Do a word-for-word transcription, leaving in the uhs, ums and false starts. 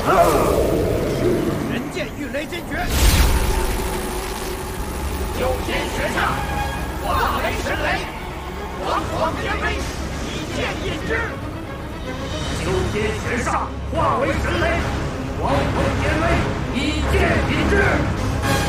人剑御雷真诀， 九天玄煞，化为神雷，煌煌天威，一剑引之。九天玄煞，化为神雷，煌煌天威，一剑引之。